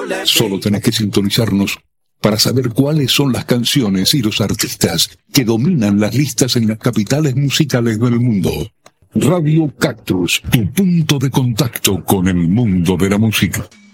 Solo tenés que sintonizarnos para saber cuáles son las canciones y los artistas que dominan las listas en las capitales musicales del mundo. Radio Cactus, tu punto de contacto con el mundo de la música.